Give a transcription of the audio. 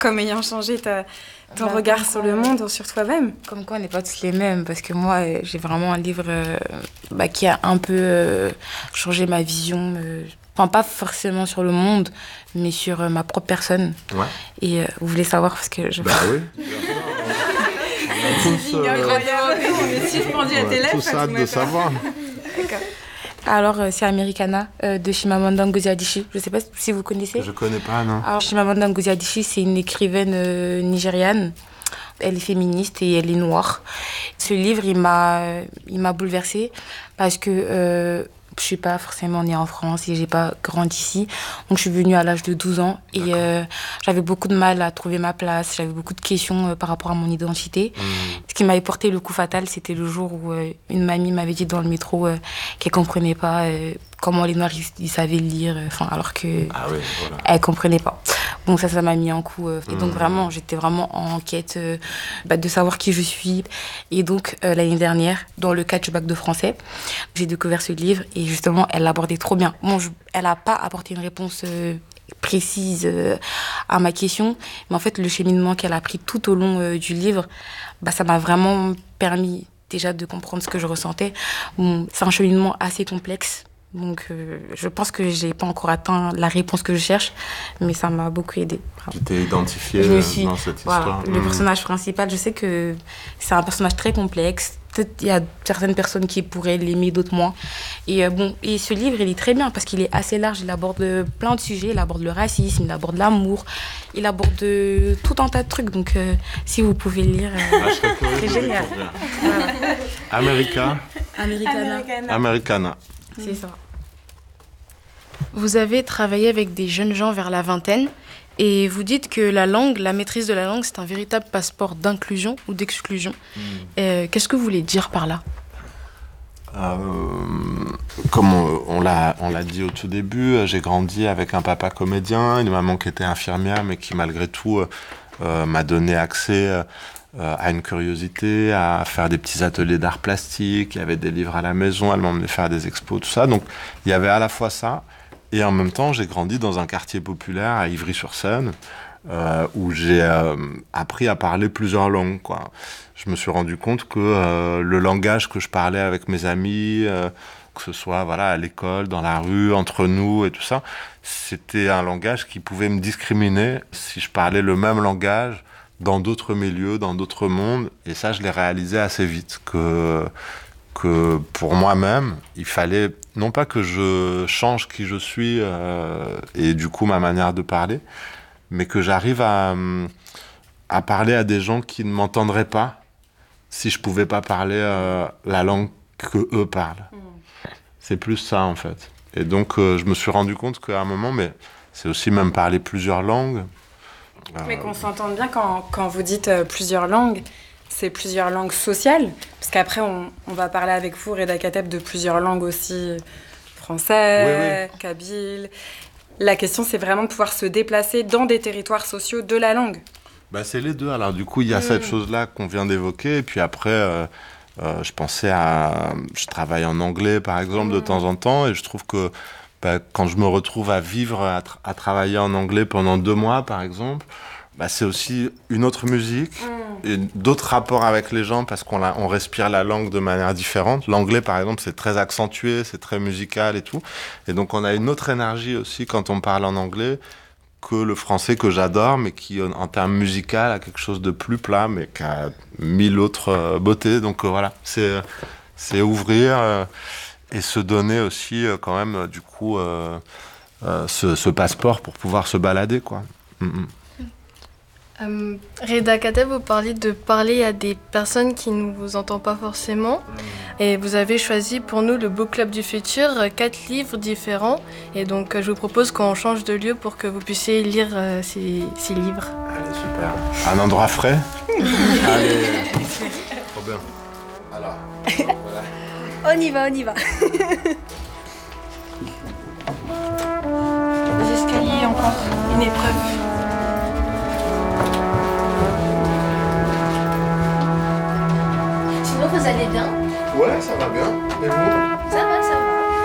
comme ayant changé ton regard sur le monde, sur toi-même. Comme quoi, on n'est pas tous les mêmes, parce que moi, j'ai vraiment un livre qui a un peu changé ma vision, enfin pas forcément sur le monde, mais sur ma propre personne. Ouais. Et vous voulez savoir, parce que je... Bah oui. Incroyable, on est suspendu à tes lèvres. Tous hâte de savoir. D'accord. Alors, c'est Americana de Chimamanda Ngozi Adichie. Je ne sais pas si vous connaissez. Je connais pas, non. Alors, Chimamanda Ngozi Adichie, c'est une écrivaine nigériane. Elle est féministe et elle est noire. Ce livre, il m'a bouleversée parce que je suis pas forcément née en France et j'ai pas grandi ici. Donc, je suis venue à l'âge de 12 ans et j'avais beaucoup de mal à trouver ma place. J'avais beaucoup de questions par rapport à mon identité. Ce qui m'avait porté le coup fatal, c'était le jour où une mamie m'avait dit dans le métro qu'elle comprenait pas comment les Noirs ils savaient lire, alors que elle comprenait pas. Donc ça m'a mis un coup. Et donc vraiment, j'étais vraiment en quête de savoir qui je suis. Et donc l'année dernière, dans le cadre du bac de français, j'ai découvert ce livre et justement, elle l'abordait trop bien. Bon, elle n'a pas apporté une réponse précise à ma question, mais en fait, le cheminement qu'elle a pris tout au long du livre, ça m'a vraiment permis déjà de comprendre ce que je ressentais. Bon, c'est un cheminement assez complexe. Donc, je pense que j'ai pas encore atteint la réponse que je cherche, mais ça m'a beaucoup aidée. Tu t'es identifiée dans cette histoire. Le personnage principal, je sais que c'est un personnage très complexe. Peut-être il y a certaines personnes qui pourraient l'aimer, d'autres moins. Et et ce livre, il est très bien parce qu'il est assez large. Il aborde plein de sujets. Il aborde le racisme, il aborde l'amour, il aborde tout un tas de trucs. Donc, si vous pouvez le lire, c'est génial. Americana. C'est ça. Vous avez travaillé avec des jeunes gens vers la vingtaine et vous dites que la maîtrise de la langue, c'est un véritable passeport d'inclusion ou d'exclusion. Qu'est-ce que vous voulez dire par là ? Comme on l'a dit au tout début, j'ai grandi avec un papa comédien, une maman qui était infirmière, mais qui malgré tout m'a donné accès à une curiosité, à faire des petits ateliers d'art plastique. Il y avait des livres à la maison, elle m'emmenait faire des expos, tout ça. Donc il y avait à la fois ça, et en même temps j'ai grandi dans un quartier populaire à Ivry-sur-Seine, où j'ai appris à parler plusieurs langues, quoi. Je me suis rendu compte que le langage que je parlais avec mes amis, que ce soit à l'école, dans la rue, entre nous et tout ça, c'était un langage qui pouvait me discriminer si je parlais le même langage dans d'autres milieux, dans d'autres mondes. Et ça, je l'ai réalisé assez vite, que pour moi-même, il fallait non pas que je change qui je suis et du coup ma manière de parler, mais que j'arrive à parler à des gens qui ne m'entendraient pas si je pouvais pas parler la langue que eux parlent. C'est plus ça, en fait. Et donc, je me suis rendu compte qu'à un moment, mais c'est aussi même parler plusieurs langues. Mais qu'on s'entende bien quand vous dites plusieurs langues, c'est plusieurs langues sociales, parce qu'après on va parler avec vous, Reda Kateb, de plusieurs langues aussi, français, kabyle. La question, c'est vraiment de pouvoir se déplacer dans des territoires sociaux de la langue. C'est les deux. Alors du coup, il y a cette chose-là qu'on vient d'évoquer, et puis après, je pensais je travaille en anglais, par exemple, de temps en temps, et je trouve que quand je me retrouve à vivre, à travailler en anglais pendant 2 mois, par exemple, c'est aussi une autre musique, et d'autres rapports avec les gens, parce qu'on respire la langue de manière différente. L'anglais, par exemple, c'est très accentué, c'est très musical et tout. Et donc, on a une autre énergie aussi quand on parle en anglais que le français que j'adore, mais qui, en termes musicaux, a quelque chose de plus plat, mais qui a 1000 autres beautés. Donc, voilà, c'est ouvrir... et se donner aussi quand même du coup ce passeport pour pouvoir se balader, quoi. Reda Kateb, vous parlez de parler à des personnes qui ne vous entendent pas forcément, et vous avez choisi pour nous le Book Club du Futur 4 livres différents, et donc je vous propose qu'on change de lieu pour que vous puissiez lire ces livres. Allez, super. Un endroit frais. Allez. Trop bien. Alors, voilà. On y va. Les escaliers, encore une épreuve. Sinon, vous allez bien ? Ouais, ça va bien. Et vous ?